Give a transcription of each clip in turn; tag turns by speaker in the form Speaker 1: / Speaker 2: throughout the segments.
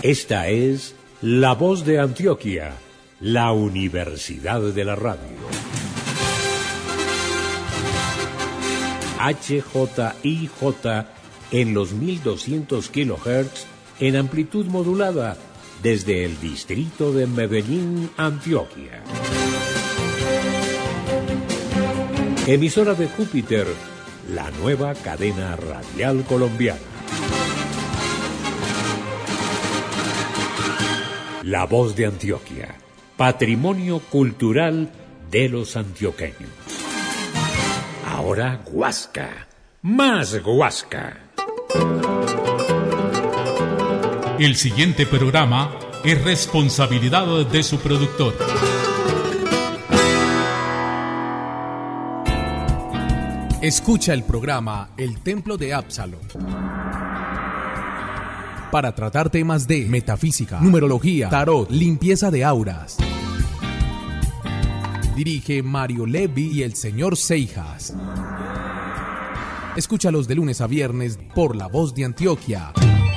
Speaker 1: Esta es La Voz de Antioquia, la Universidad de la Radio. HJIJ en los 1200 kHz en amplitud modulada desde el distrito de Medellín, Antioquia. Emisora de Júpiter, la nueva cadena radial colombiana. La Voz de Antioquia, patrimonio cultural de los antioqueños. Ahora Guasca, más Guasca.
Speaker 2: El siguiente programa es responsabilidad de su productor. Escucha el programa El Templo de Absalón para tratar temas de metafísica, numerología, tarot, limpieza de auras. Dirige Mario Levi y el señor Seijas. Escúchalos de lunes a viernes por La Voz de Antioquia.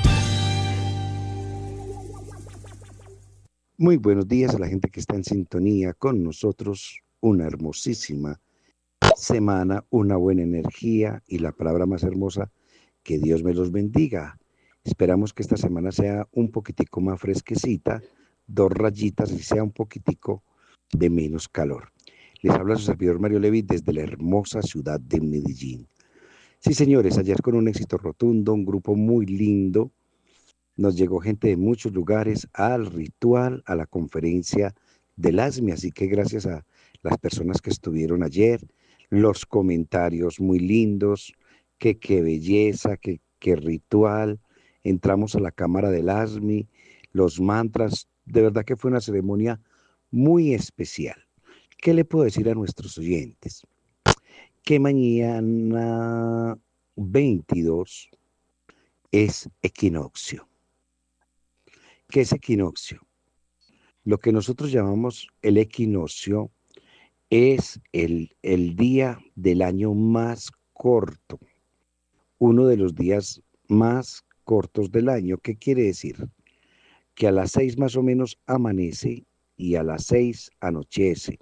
Speaker 3: Muy buenos días a la gente que está en sintonía con nosotros. Una hermosísima semana, una buena energía y la palabra más hermosa, que Dios me los bendiga. Esperamos que esta semana sea un poquitico más fresquecita, 2 rayitas y sea un poquitico de menos calor. Les habla su servidor Mario Levi desde la hermosa ciudad de Medellín. Sí, señores, ayer con un éxito rotundo, un grupo muy lindo. Nos llegó gente de muchos lugares al ritual, a la conferencia del ASMI, así que gracias a las personas que estuvieron ayer, los comentarios muy lindos, que qué belleza, que qué ritual. Entramos a la cámara del ASMI, los mantras, de verdad que fue una ceremonia muy especial. ¿Qué le puedo decir a nuestros oyentes? Que mañana 22 es equinoccio. ¿Qué es equinoccio? Lo que nosotros llamamos el equinoccio es el día del año más corto, uno de los días más cortos del año. ¿Qué quiere decir? Que a las 6 más o menos amanece y a las 6 anochece.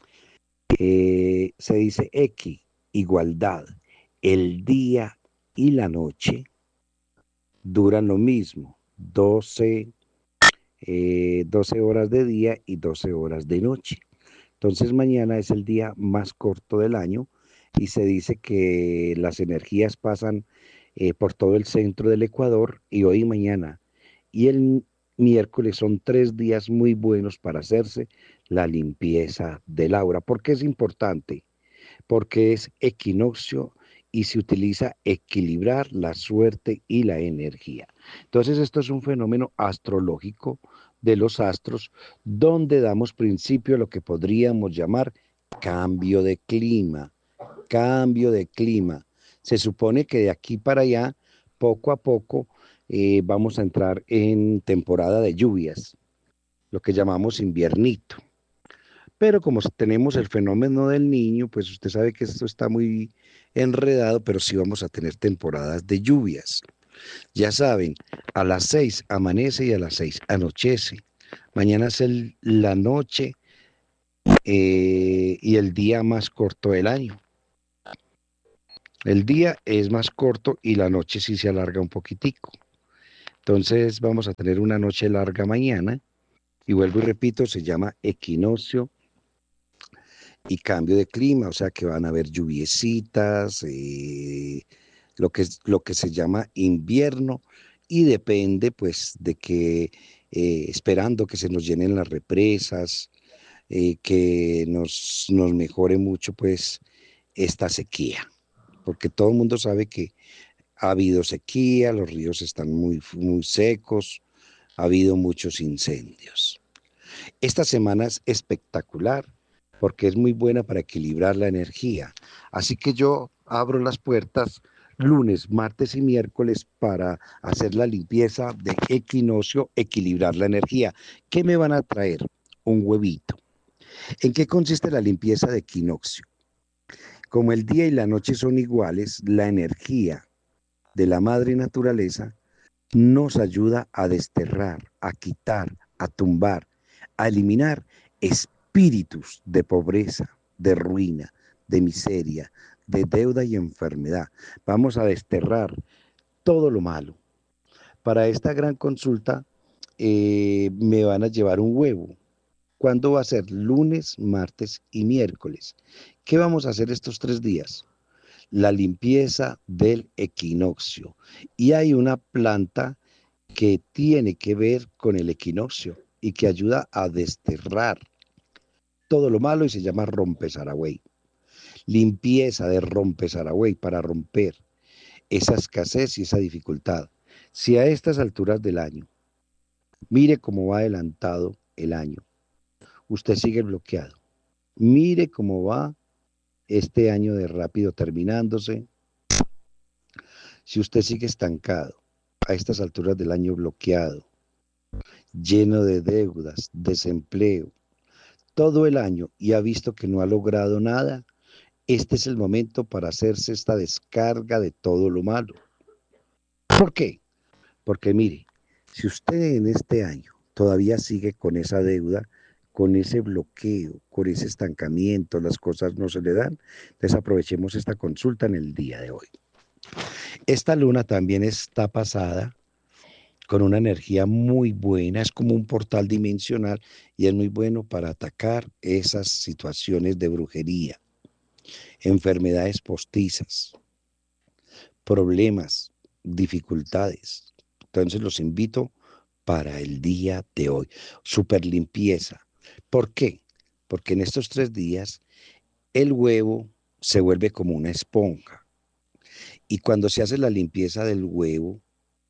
Speaker 3: Se dice equi, igualdad. El día y la noche duran lo mismo, 12 horas de día y 12 horas de noche. Entonces mañana es el día más corto del año y se dice que las energías pasan por todo el centro del Ecuador, y hoy y mañana y el miércoles son 3 días muy buenos para hacerse la limpieza del aura. ¿Por qué es importante? Porque es equinoccio y se utiliza equilibrar la suerte y la energía. Entonces esto es un fenómeno astrológico de los astros, donde damos principio a lo que podríamos llamar cambio de clima. Cambio de clima. Se supone que de aquí para allá, poco a poco, vamos a entrar en temporada de lluvias, lo que llamamos inviernito. Pero como tenemos el fenómeno del niño, pues usted sabe que esto está muy enredado, pero sí vamos a tener temporadas de lluvias. Ya saben, a las 6 amanece y a las 6 anochece. Mañana es la noche y el día más corto del año. El día es más corto y la noche sí se alarga un poquitico. Entonces vamos a tener una noche larga mañana, y vuelvo y repito, se llama equinoccio y cambio de clima, o sea que van a haber lluviecitas, lo que se llama invierno, y depende pues de que esperando que se nos llenen las represas, que nos mejore mucho pues esta sequía, porque todo el mundo sabe que ha habido sequía, los ríos están muy, muy secos, ha habido muchos incendios. Esta semana es espectacular porque es muy buena para equilibrar la energía. Así que yo abro las puertas lunes, martes y miércoles para hacer la limpieza de equinoccio, equilibrar la energía. ¿Qué me van a traer? Un huevito. ¿En qué consiste la limpieza de equinoccio? Como el día y la noche son iguales, la energía de la madre naturaleza nos ayuda a desterrar a quitar, a tumbar, a eliminar espíritus de pobreza, de ruina, de miseria, de deuda y enfermedad. Vamos a desterrar todo lo malo. Para esta gran consulta me van a llevar un huevo. ¿Cuándo va a ser? Lunes, martes y miércoles. ¿Qué vamos a hacer estos 3 días? La limpieza del equinoccio. Y hay una planta que tiene que ver con el equinoccio y que ayuda a desterrar todo lo malo y se llama rompezaragüey. Limpieza de rompezaragüey para romper esa escasez y esa dificultad. Si a estas alturas del año, mire cómo va adelantado el año, usted sigue bloqueado. Mire cómo va este año de rápido terminándose. Si usted sigue estancado, a estas alturas del año bloqueado, lleno de deudas, desempleo, todo el año y ha visto que no ha logrado nada, este es el momento para hacerse esta descarga de todo lo malo. ¿Por qué? Porque mire, si usted en este año todavía sigue con esa deuda, con ese bloqueo, con ese estancamiento, las cosas no se le dan, entonces aprovechemos esta consulta en el día de hoy. Esta luna también está pasada con una energía muy buena, es como un portal dimensional y es muy bueno para atacar esas situaciones de brujería, enfermedades postizas, problemas, dificultades. Entonces los invito para el día de hoy. Super limpieza. ¿Por qué? Porque en estos 3 días el huevo se vuelve como una esponja. Y cuando se hace la limpieza del huevo,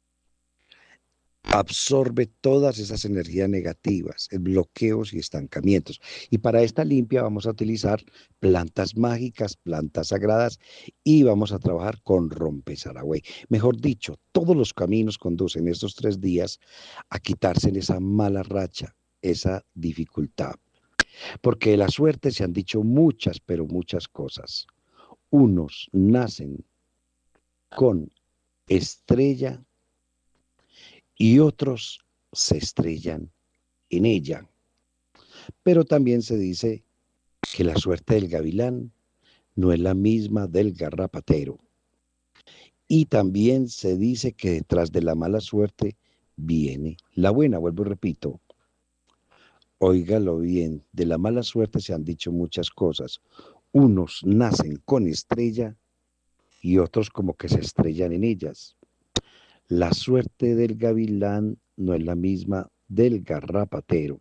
Speaker 3: absorbe todas esas energías negativas, bloqueos y estancamientos. Y para esta limpia vamos a utilizar plantas mágicas, plantas sagradas y vamos a trabajar con rompezaragüey. Mejor dicho, todos los caminos conducen estos 3 días a quitarse esa mala racha, esa dificultad. Porque de la suerte se han dicho muchas, pero muchas cosas. Unos nacen con estrella y otros se estrellan en ella. Pero también se dice que la suerte del gavilán no es la misma del garrapatero. Y también se dice que detrás de la mala suerte viene la buena. Vuelvo y repito, óigalo bien, de la mala suerte se han dicho muchas cosas. Unos nacen con estrella y otros como que se estrellan en ellas. La suerte del gavilán no es la misma del garrapatero.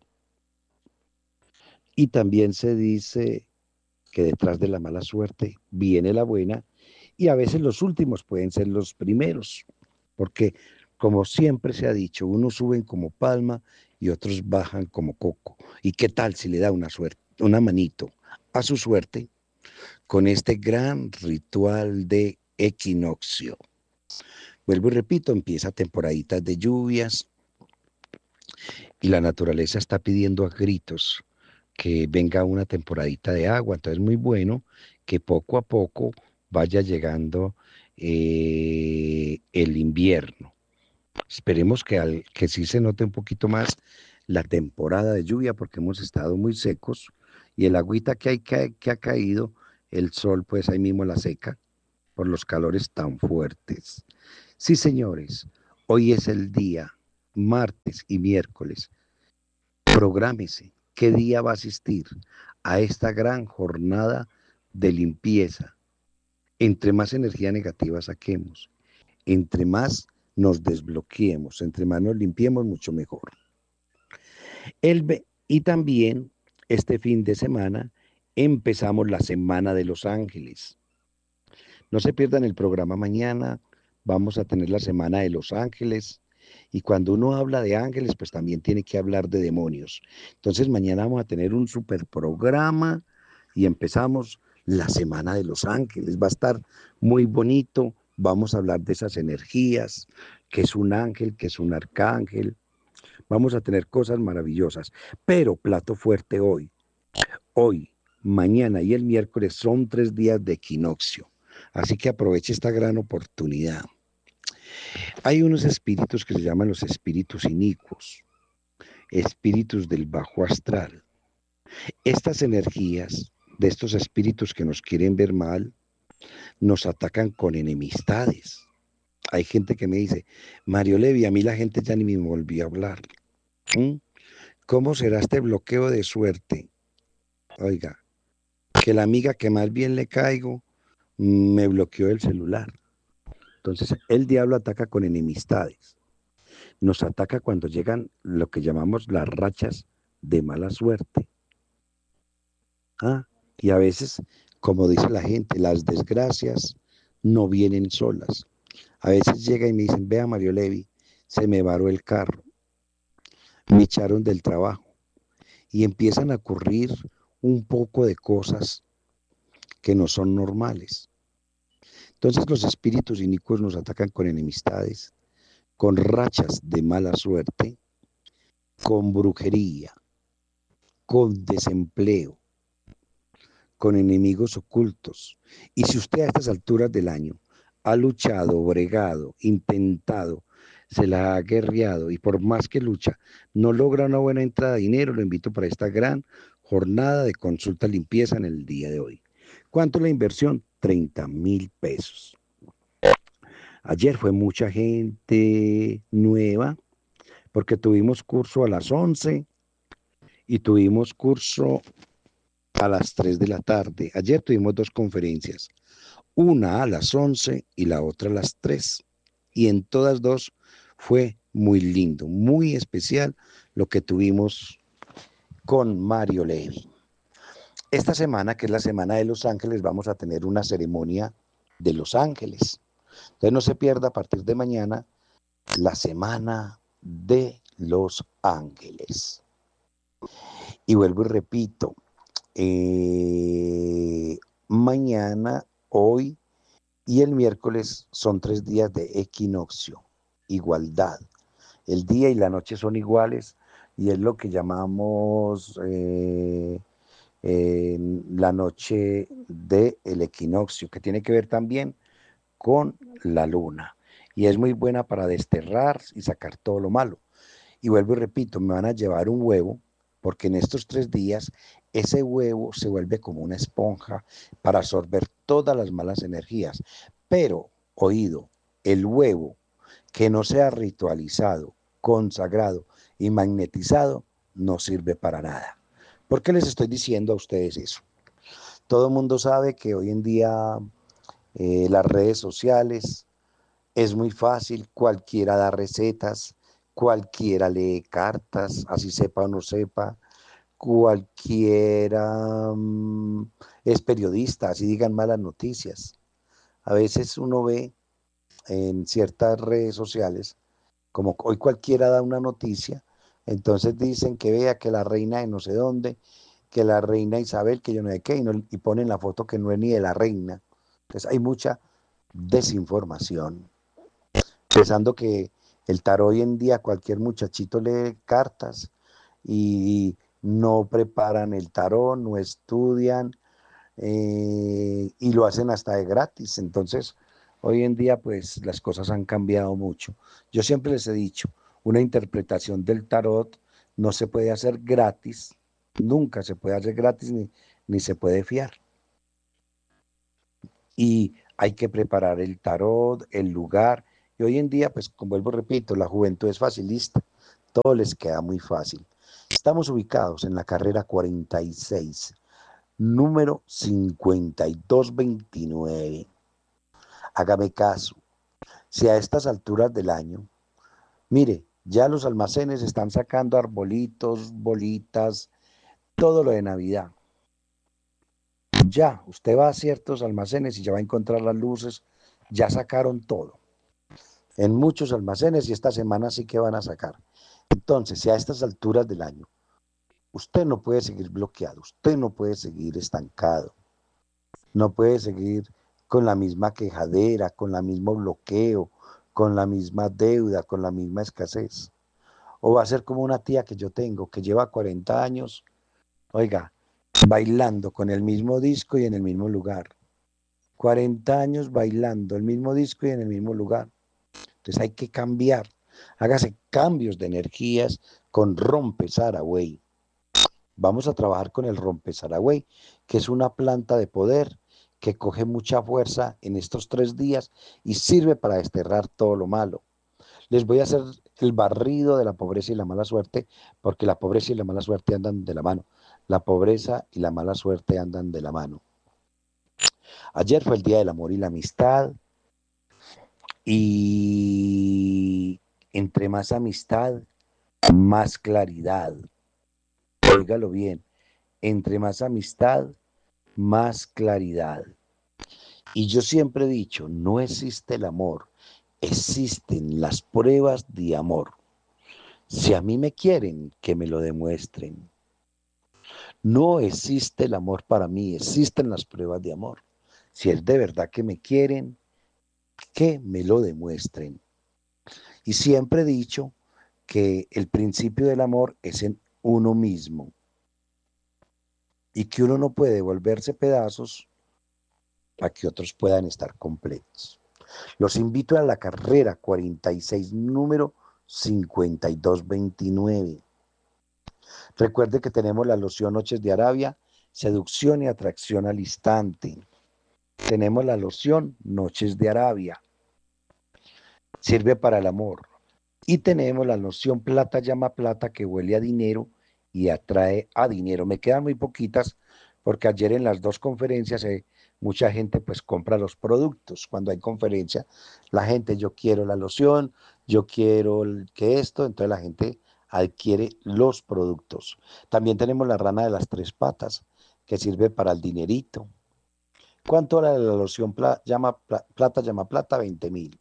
Speaker 3: Y también se dice que detrás de la mala suerte viene la buena y a veces los últimos pueden ser los primeros, porque como siempre se ha dicho, unos suben como palma y otros bajan como coco. ¿Y qué tal si le da una manito a su suerte con este gran ritual de equinoccio? Vuelvo y repito, empieza temporaditas de lluvias y la naturaleza está pidiendo a gritos que venga una temporadita de agua. Entonces es muy bueno que poco a poco vaya llegando el invierno. Esperemos que sí se note un poquito más la temporada de lluvia porque hemos estado muy secos y el agüita que ha caído, el sol pues ahí mismo la seca por los calores tan fuertes. Sí, señores, hoy es el día, martes y miércoles. Prográmese qué día va a asistir a esta gran jornada de limpieza. Entre más energía negativa saquemos, entre más nos desbloqueemos, entre más nos limpiemos, mucho mejor. Y también este fin de semana empezamos la Semana de los Ángeles. No se pierdan el programa mañana, vamos a tener la Semana de los Ángeles. Y cuando uno habla de ángeles, pues también tiene que hablar de demonios. Entonces mañana vamos a tener un super programa y empezamos la Semana de los Ángeles. Va a estar muy bonito. Vamos a hablar de esas energías, qué es un ángel, qué es un arcángel. Vamos a tener cosas maravillosas. Pero plato fuerte hoy. Hoy, mañana y el miércoles son 3 días de equinoccio. Así que aproveche esta gran oportunidad. Hay unos espíritus que se llaman los espíritus inicuos. espíritus del bajo astral. Estas energías de estos espíritus que nos quieren ver mal, nos atacan con enemistades. Hay gente que me dice, Mario Levi, a mí la gente ya ni me volvió a hablar. ¿Mm? ¿Cómo será este bloqueo de suerte? Oiga, que la amiga que más bien le caigo me bloqueó el celular. Entonces, el diablo ataca con enemistades. Nos ataca cuando llegan lo que llamamos las rachas de mala suerte. Y a veces, como dice la gente, las desgracias no vienen solas. A veces llega y me dicen, vea Mario Levi, se me varó el carro, me echaron del trabajo. Y empiezan a ocurrir un poco de cosas que no son normales. Entonces los espíritus inicuos nos atacan con enemistades, con rachas de mala suerte, con brujería, con desempleo, con enemigos ocultos. Y si usted a estas alturas del año ha luchado, bregado, intentado, se la ha guerreado y por más que lucha no logra una buena entrada de dinero, lo invito para esta gran jornada de consulta limpieza en el día de hoy. ¿Cuánto es la inversión? 30,000 pesos. Ayer fue mucha gente nueva porque tuvimos curso a las 11 y tuvimos curso a las 3 de la tarde. Ayer tuvimos dos conferencias, una a las 11 y la otra a las 3. Y en todas dos fue muy lindo, muy especial lo que tuvimos con Mario Levi. Esta semana, que es la Semana de los Ángeles, vamos a tener una ceremonia de los ángeles. Entonces no se pierda a partir de mañana la Semana de los Ángeles. Y vuelvo y repito, mañana, hoy y el miércoles son 3 días de equinoccio, igualdad. El día y la noche son iguales y es lo que llamamos la noche del equinoccio, que tiene que ver también con la luna. Y es muy buena para desterrar y sacar todo lo malo. Y vuelvo y repito, me van a llevar un huevo, porque en estos 3 días ese huevo se vuelve como una esponja para absorber todas las malas energías. Pero, oído, el huevo que no sea ritualizado, consagrado y magnetizado, no sirve para nada. ¿Por qué les estoy diciendo a ustedes eso? Todo el mundo sabe que hoy en día las redes sociales es muy fácil, cualquiera da recetas, cualquiera lee cartas, así sepa o no sepa, cualquiera es periodista, así digan malas noticias. A veces uno ve en ciertas redes sociales, como hoy cualquiera da una noticia, entonces dicen que vea que la reina de no sé dónde, que la reina Isabel, que yo no sé qué, y ponen la foto que no es ni de la reina. Entonces hay mucha desinformación, pensando que el tarot hoy en día cualquier muchachito lee cartas y no preparan el tarot, no estudian y lo hacen hasta de gratis. Entonces, hoy en día pues las cosas han cambiado mucho. Yo siempre les he dicho, una interpretación del tarot no se puede hacer gratis, nunca se puede hacer gratis ni se puede fiar. Y hay que preparar el tarot, el lugar. Y hoy en día, pues como vuelvo repito, la juventud es facilista, todo les queda muy fácil. Estamos ubicados en la carrera 46, número 5229. Hágame caso, si a estas alturas del año, mire, ya los almacenes están sacando arbolitos, bolitas, todo lo de Navidad. Ya, usted va a ciertos almacenes y ya va a encontrar las luces, ya sacaron todo. En muchos almacenes y esta semana sí que van a sacar. Entonces, si a estas alturas del año, usted no puede seguir bloqueado, usted no puede seguir estancado, no puede seguir con la misma quejadera, con el mismo bloqueo, con la misma deuda, con la misma escasez. O va a ser como una tía que yo tengo, que lleva 40 años, oiga, bailando con el mismo disco y en el mismo lugar. 40 años bailando el mismo disco y en el mismo lugar. Entonces hay que cambiar. Hágase cambios de energías con Rompe Saragüey. Vamos a trabajar con el Rompe Saragüey, que es una planta de poder que coge mucha fuerza en estos 3 días y sirve para desterrar todo lo malo. Les voy a hacer el barrido de la pobreza y la mala suerte, porque la pobreza y la mala suerte andan de la mano. La pobreza y la mala suerte andan de la mano. Ayer fue el Día del Amor y la Amistad, y entre más amistad, más claridad. Óigalo bien, entre más amistad, más claridad. Y yo siempre he dicho, no existe el amor, existen las pruebas de amor. Si a mí me quieren, que me lo demuestren. No existe el amor para mí, existen las pruebas de amor. Si es de verdad que me quieren, que me lo demuestren. Y siempre he dicho que el principio del amor es en uno mismo y que uno no puede volverse pedazos para que otros puedan estar completos. Los invito a la carrera 46, número 5229. Recuerde que tenemos la loción Noches de Arabia, seducción y atracción al instante. Tenemos la loción Noches de Arabia, sirve para el amor. Y tenemos la loción Plata Llama Plata, que huele a dinero y atrae a dinero. Me quedan muy poquitas porque ayer en las 2 conferencias mucha gente pues compra los productos. Cuando hay conferencia, la gente, yo quiero la loción, yo quiero que esto, entonces la gente adquiere los productos. También tenemos la rana de las 3 patas, que sirve para el dinerito. ¿Cuánto vale la loción Plata Llama Plata? 20.000.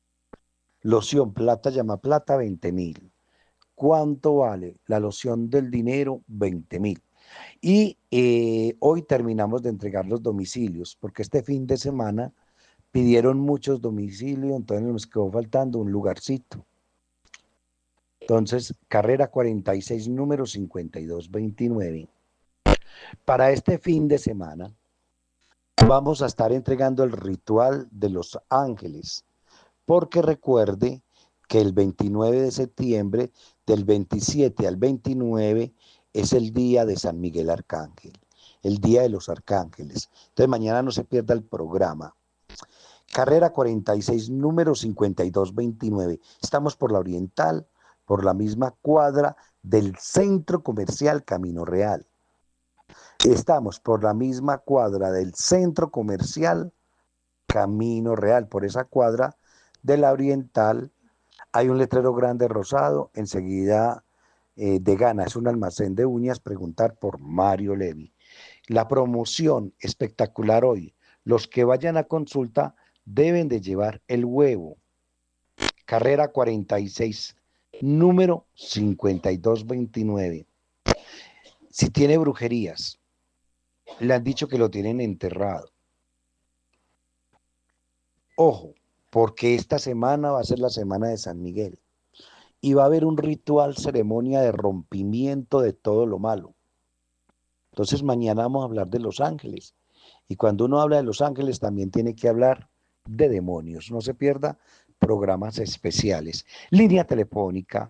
Speaker 3: Loción Plata Llama Plata, 20.000. ¿Cuánto vale la loción del dinero? 20.000. Y hoy terminamos de entregar los domicilios, porque este fin de semana pidieron muchos domicilios, entonces nos quedó faltando un lugarcito. Entonces, carrera 46, número 5229. Para este fin de semana vamos a estar entregando el ritual de los ángeles, porque recuerde que el 29 de septiembre, del 27 al 29, es el día de San Miguel Arcángel, el día de los arcángeles. Entonces mañana no se pierda el programa. Carrera 46, número 5229. Estamos por la Oriental, por la misma cuadra del Centro Comercial Camino Real. Estamos por la misma cuadra del Centro Comercial Camino Real, por esa cuadra de la Oriental. Hay un letrero grande rosado, enseguida de Gana, es un almacén de uñas, preguntar por Mario Levi. La promoción espectacular hoy, los que vayan a consulta deben de llevar el huevo. Carrera 46, número 5229. Si tiene brujerías, le han dicho que lo tienen enterrado. Ojo, porque esta semana va a ser la semana de San Miguel y va a haber un ritual, ceremonia de rompimiento de todo lo malo. Entonces mañana vamos a hablar de los ángeles, y cuando uno habla de los ángeles también tiene que hablar de demonios. No se pierda programas especiales. Línea telefónica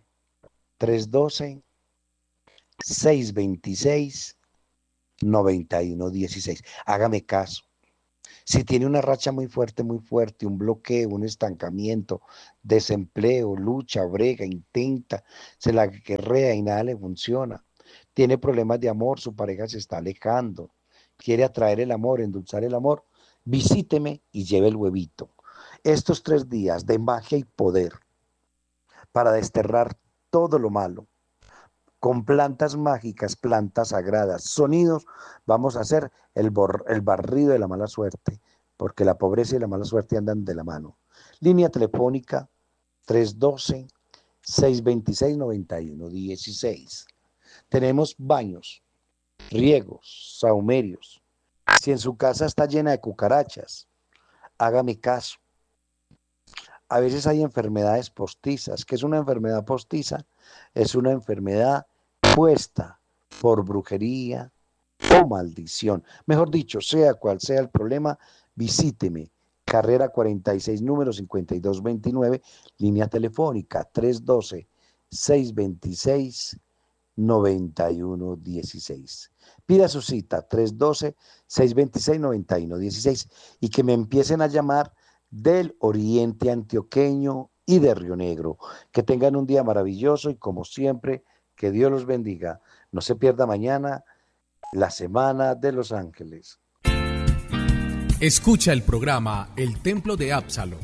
Speaker 3: 312-626-9116. Hágame caso. Si tiene una racha muy fuerte, un bloqueo, un estancamiento, desempleo, lucha, brega, intenta, se la guerrea y nada le funciona. Tiene problemas de amor, su pareja se está alejando, quiere atraer el amor, endulzar el amor, visíteme y lleve el huevito. Estos 3 días de magia y poder para desterrar todo lo malo, con plantas mágicas, plantas sagradas, sonidos, vamos a hacer el barrido de la mala suerte, porque la pobreza y la mala suerte andan de la mano. Línea telefónica 312-626-9116. Tenemos baños, riegos, sahumerios. Si en su casa está llena de cucarachas, hágame caso. A veces hay enfermedades postizas. ¿Qué es una enfermedad postiza? Es una enfermedad puesta por brujería o maldición. Mejor dicho, sea cual sea el problema, visíteme. carrera 46, número 5229, línea telefónica 312-626-9116. Pida su cita 312-626-9116 y que me empiecen a llamar del oriente antioqueño y de Río Negro. Que tengan un día maravilloso y como siempre, que Dios los bendiga. No se pierda mañana la Semana de los Ángeles.
Speaker 4: Escucha el programa El Templo de Absalom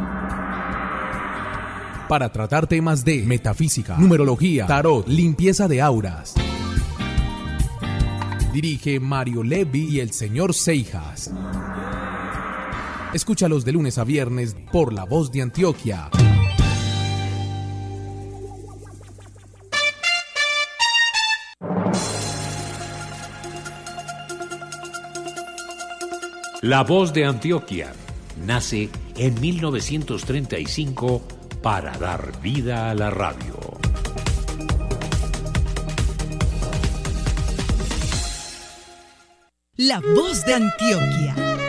Speaker 4: para tratar temas de metafísica, numerología, tarot, limpieza de auras. Dirige Mario Levi y el señor Seijas. Escúchalos de lunes a viernes por La Voz de Antioquia.
Speaker 1: La Voz de Antioquia nace en 1935 para dar vida a la radio.
Speaker 5: La Voz de Antioquia